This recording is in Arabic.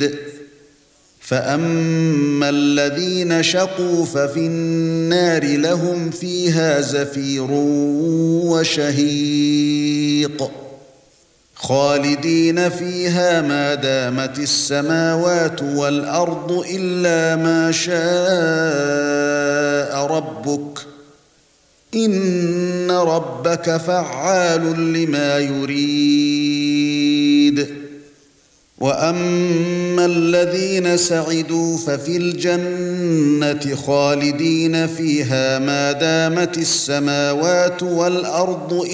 شديد فأما الذين شقوا ففي النار لهم فيها زفير وشهيق خالدين فيها ما دامت السماوات والأرض إلا ما شاء ربك إن ربك فعال لما يريد وأما الذين سعدوا ففي الجنة خالدين فيها ما دامت السماوات والأرض